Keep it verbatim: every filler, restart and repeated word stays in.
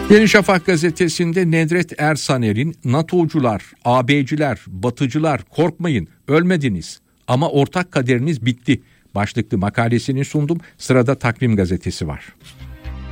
Yeni Şafak gazetesinde Nedret Ersaner'in "NATO'cular, A B'ciler, Batıcılar korkmayın, ölmediniz ama ortak kaderiniz bitti" başlıklı makalesini sundum. Sırada Takvim gazetesi var.